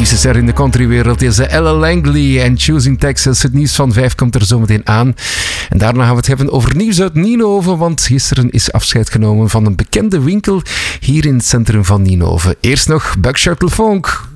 nieuwste ster in de countrywereld is Ella Langley en Choosing Texas. Het nieuws van 5 komt er zo meteen aan. En daarna gaan we het hebben over nieuws uit Nienhoven, want gisteren is afscheid genomen van een bekende winkel hier in het centrum van Nienhoven. Eerst nog Buckshot Funk.